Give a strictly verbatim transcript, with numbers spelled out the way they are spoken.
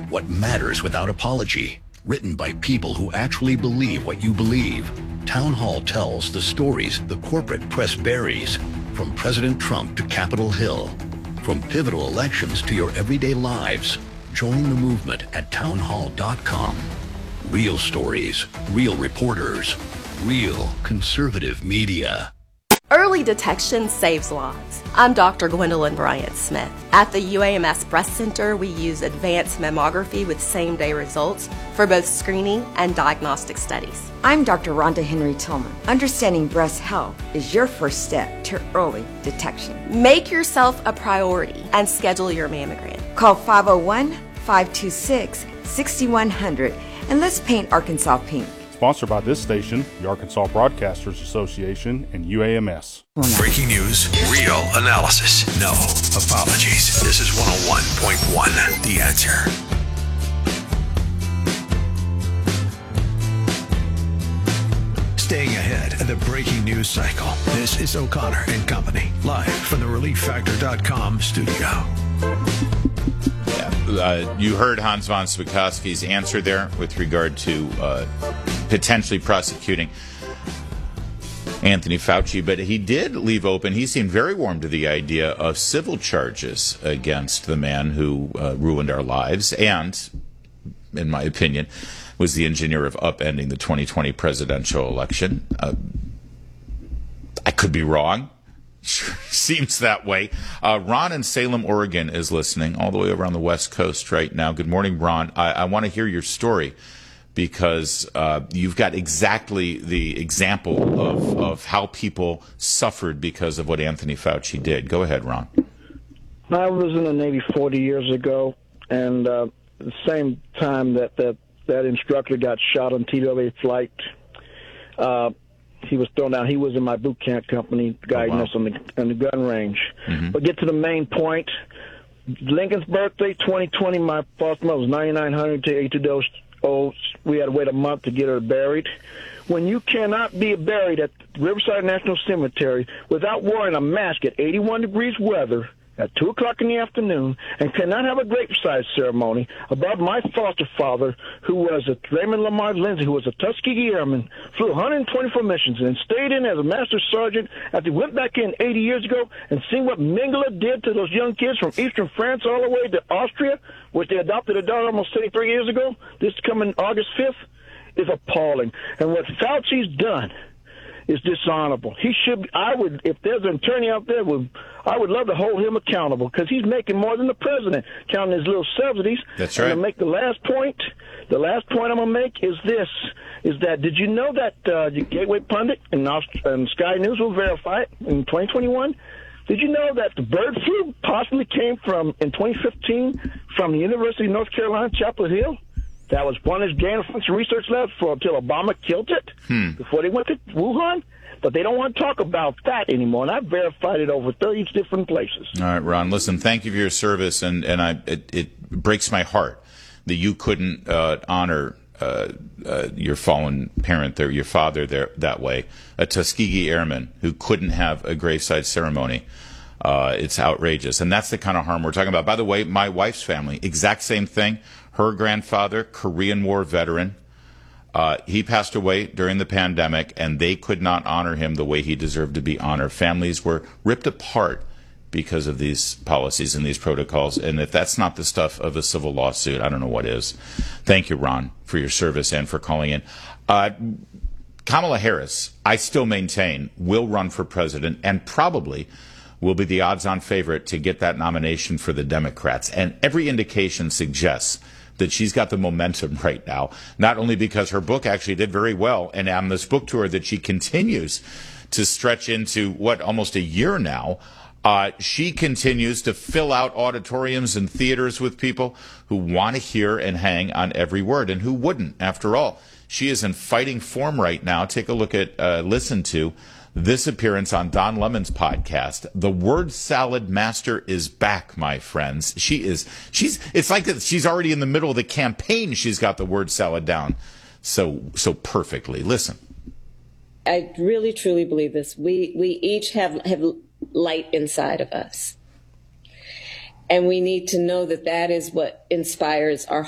what matters without apology. Written by people who actually believe what you believe. Town Hall tells the stories the corporate press buries, from President Trump to Capitol Hill. From pivotal elections to your everyday lives. Join the movement at town hall dot com. Real stories, real reporters, real conservative media. Early detection saves lives. I'm Doctor Gwendolyn Bryant-Smith. At the U A M S Breast Center, we use advanced mammography with same-day results for both screening and diagnostic studies. I'm Doctor Rhonda Henry Tillman. Understanding breast health is your first step to early detection. Make yourself a priority and schedule your mammogram. Call five oh one, five two six, six one zero zero and let's paint Arkansas pink. Sponsored by this station, the Arkansas Broadcasters Association, and U A M S. Breaking news, real analysis, no apologies. This is one oh one point one, The Answer. Staying ahead of the breaking news cycle. This is O'Connor and Company, live from the relief factor dot com studio. Uh, you heard Hans von Spakovsky's answer there with regard to uh, potentially prosecuting Anthony Fauci, but he did leave open, he seemed very warm to the idea of civil charges against the man who uh, ruined our lives and, in my opinion, was the engineer of upending the twenty twenty presidential election. Uh, I could be wrong. Sure, seems that way. Uh, Ron in Salem, Oregon is listening all the way around the West Coast right now. Good morning, Ron. I, I want to hear your story because uh, you've got exactly the example of, of how people suffered because of what Anthony Fauci did. Go ahead, Ron. I was in the Navy forty years ago, and uh, at the same time that, that that instructor got shot on T W A flight, uh, he was thrown down. He was in my boot camp company, guiding oh, wow. us on the, on the gun range. Mm-hmm. But get to the main point. Lincoln's birthday, twenty twenty, my foster mother was ninety-nine hundred to eighty-two days old. We had to wait a month to get her buried. When you cannot be buried at Riverside National Cemetery without wearing a mask at eighty-one degrees weather at two o'clock in the afternoon and cannot have a graveside ceremony above my foster father, who was a Raymond Lamar Lindsay, who was a Tuskegee Airman, flew one hundred twenty-four missions and stayed in as a master sergeant after he went back in eighty years ago, and seen what Mengele did to those young kids from eastern France all the way to Austria, which they adopted a daughter almost thirty-three years ago, this coming August fifth, is appalling. And what Fauci's done is dishonorable. He should. I would, if there's an attorney out there, would I would love to hold him accountable, because he's making more than the president, counting his little subsidies. That's right. And to make the last point, the last point I'm gonna make is this: is that did you know that uh, the Gateway Pundit and, and Sky News will verify it in twenty twenty-one? Did you know that the bird flu possibly came from in twenty fifteen from the University of North Carolina, Chapel Hill? That was one of his gain-of-function research labs for until Obama killed it hmm. before they went to Wuhan. But they don't want to talk about that anymore, and I've verified it over thirty different places. All right, Ron, listen, thank you for your service, and, and I, it, it breaks my heart that you couldn't uh, honor uh, uh, your fallen parent there, your father there that way, a Tuskegee Airman who couldn't have a graveside ceremony. Uh, it's outrageous, and that's the kind of harm we're talking about. By the way, my wife's family, exact same thing. Her grandfather, Korean War veteran, uh, he passed away during the pandemic, and they could not honor him the way he deserved to be honored. Families were ripped apart because of these policies and these protocols, and if that's not the stuff of a civil lawsuit, I don't know what is. Thank you, Ron, for your service and for calling in. Uh, Kamala Harris, I still maintain, will run for president and probably will be the odds-on favorite to get that nomination for the Democrats. And every indication suggests that she's got the momentum right now, not only because her book actually did very well, and on this book tour that she continues to stretch into, what, almost a year now, uh, she continues to fill out auditoriums and theaters with people who want to hear and hang on every word, and who wouldn't, after all. She is in fighting form right now. Take a look at, uh, listen to this appearance on Don Lemon's podcast. The word salad master is back, my friends. She is, she's, it's like that she's already in the middle of the campaign. She's got the word salad down so, so perfectly. Listen. I really, truly believe this. We, we each have, have light inside of us. And we need to know that that is what inspires our